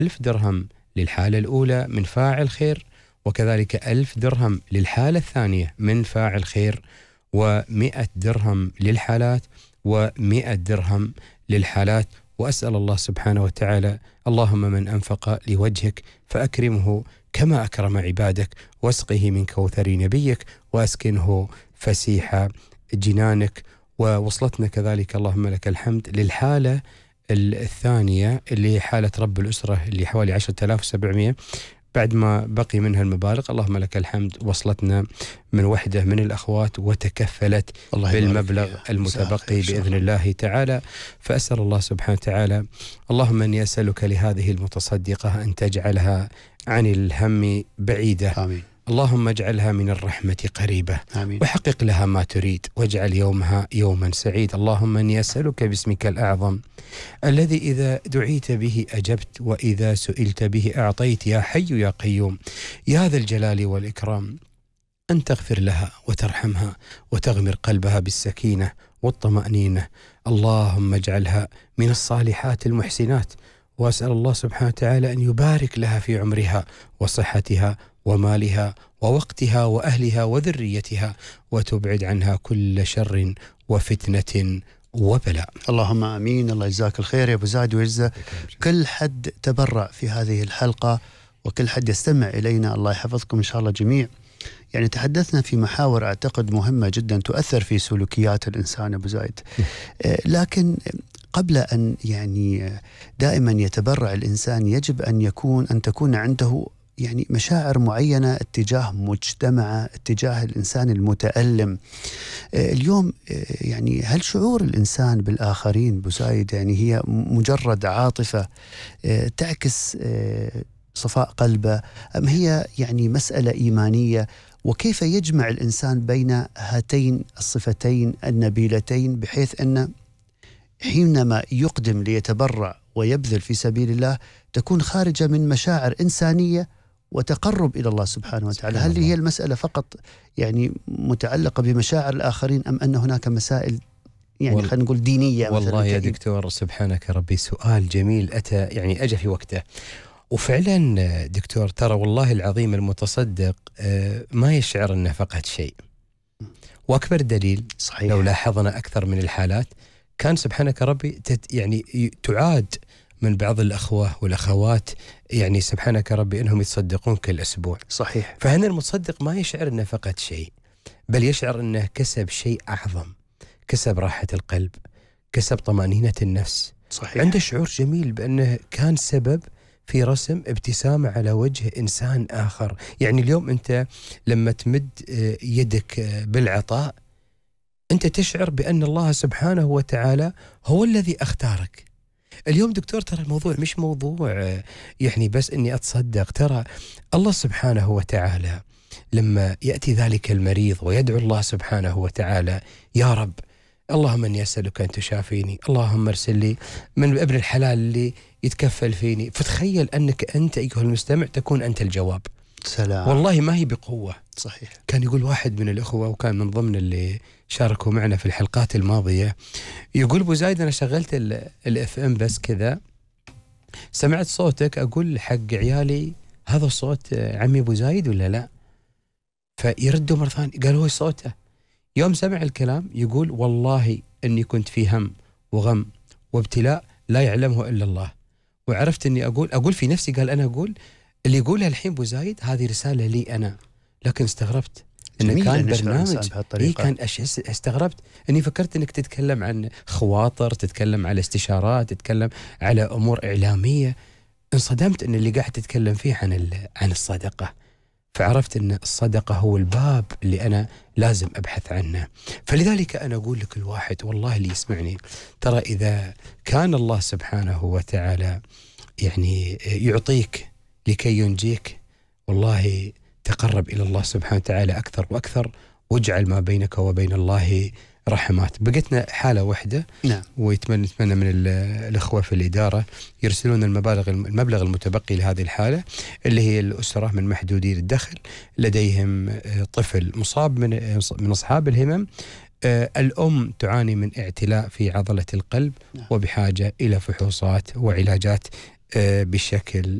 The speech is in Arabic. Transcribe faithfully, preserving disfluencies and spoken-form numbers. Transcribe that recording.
ألف درهم للحالة الأولى من فاعل خير، وكذلك ألف درهم للحالة الثانية من فاعل خير، ومئة درهم للحالات، ومئة درهم للحالات. وأسأل الله سبحانه وتعالى اللهم من أنفق لوجهك فأكرمه كما أكرم عبادك، واسقه من كوثر نبيك، وأسكنه فسيح جنانك. ووصلتنا كذلك اللهم لك الحمد للحالة الثانية اللي حالة رب الأسرة اللي حوالي عشرة آلاف وسبعمئة، بعد ما بقي منها المبالغ اللهم لك الحمد وصلتنا من وحدة من الأخوات وتكفلت بالمبلغ المتبقي بإذن الله تعالى. فأسأل الله سبحانه وتعالى اللهم أني أسألك لهذه المتصدقة أن تجعلها عن الهم بعيدة. آمين. اللهم اجعلها من الرحمة قريبة. آمين. وحقق لها ما تريد، واجعل يومها يوما سعيد. اللهم أني أسألك باسمك الأعظم الذي إذا دعيت به أجبت، وإذا سئلت به أعطيت، يا حي يا قيوم يا ذا الجلال والإكرام، أن تغفر لها وترحمها وتغمر قلبها بالسكينة والطمأنينة. اللهم اجعلها من الصالحات المحسنات. وأسأل الله سبحانه وتعالى أن يبارك لها في عمرها وصحتها ومالها ووقتها وأهلها وذريتها، وتبعد عنها كل شر وفتنة وبلاء. اللهم آمين. الله يجزاك الخير يا أبو زايد ويجزا كل حد تبرع في هذه الحلقة، وكل حد يستمع إلينا. الله يحفظكم إن شاء الله جميع. يعني تحدثنا في محاور أعتقد مهمة جدا تؤثر في سلوكيات الإنسان أبو زايد، لكن قبل أن يعني دائما يتبرع الإنسان يجب أن يكون أن تكون عنده يعني مشاعر معينة اتجاه مجتمع، اتجاه الإنسان المتألم. اليوم يعني هل شعور الإنسان بالآخرين أبو زايد يعني هي مجرد عاطفة تعكس صفاء قلبه، أم هي يعني مسألة إيمانية؟ وكيف يجمع الإنسان بين هاتين الصفتين النبيلتين بحيث أن حينما يقدم ليتبرع ويبذل في سبيل الله تكون خارجة من مشاعر إنسانية وتقرب إلى الله سبحانه وتعالى؟ هل هي المسألة فقط يعني متعلقة بمشاعر الآخرين، أم أن هناك مسائل يعني وال... خلينا نقول دينية؟ والله يا دكتور سبحانك ربي سؤال جميل أتى يعني أجى في وقته. وفعلا دكتور ترى والله العظيم المتصدق ما يشعر أنه فقد شيء، وأكبر دليل صحيح. لو لاحظنا أكثر من الحالات كان سبحانك ربي تت يعني تعاد من بعض الأخوة والأخوات يعني سبحانك ربي أنهم يتصدقون كل أسبوع. صحيح. فهنا المتصدق ما يشعر أنه فقد شيء، بل يشعر أنه كسب شيء أعظم، كسب راحة القلب، كسب طمأنينة النفس. صحيح. عنده شعور جميل بأنه كان سبب في رسم ابتسامة على وجه إنسان آخر. يعني اليوم أنت لما تمد يدك بالعطاء أنت تشعر بأن الله سبحانه وتعالى هو الذي اختارك. اليوم دكتور ترى الموضوع مش موضوع يعني بس أني أتصدق، ترى الله سبحانه وتعالى لما يأتي ذلك المريض ويدعو الله سبحانه وتعالى يا رب اللهم أني أسألك أن تشافيني، اللهم ارسل لي من ابن الحلال اللي يتكفل فيني، فتخيل أنك أنت أيها المستمع تكون أنت الجواب. سلام. والله ما هي بقوة. صحيح. كان يقول واحد من الأخوة وكان من ضمن اللي شاركوا معنا في الحلقات الماضية، يقول أبو زايد أنا شغلت الاف ام بس كذا سمعت صوتك، أقول حق عيالي هذا صوت عمي أبو زايد ولا لا؟ فيردوا مرة ثانية قال هو صوته. يوم سمع الكلام يقول والله أني كنت في هم وغم وابتلاء لا يعلمه إلا الله، وعرفت أني أقول أقول في نفسي، قال أنا أقول اللي يقولها الحين أبو زايد هذه رسالة لي أنا، لكن استغربت إنه كان برنامج إيه كان استغربت أني فكرت أنك تتكلم عن خواطر، تتكلم على استشارات، تتكلم على أمور إعلامية. انصدمت أن اللي قاعد تتكلم فيه عن عن الصدقة، فعرفت أن الصدقة هو الباب اللي أنا لازم أبحث عنه. فلذلك أنا أقول لك الواحد والله اللي يسمعني، ترى إذا كان الله سبحانه وتعالى يعني يعطيك لكي ينجيك، والله تقرب إلى الله سبحانه وتعالى أكثر وأكثر، واجعل ما بينك وبين الله رحمات. بقتنا حالة واحدة. نعم. ويتمنى نتمنى من الأخوة في الإدارة يرسلون المبالغ المبلغ المتبقي لهذه الحالة اللي هي الأسرة من محدودي الدخل لديهم طفل مصاب من من أصحاب الهمم، الأم تعاني من اعتلاء في عضلة القلب. نعم. وبحاجة إلى فحوصات وعلاجات بشكل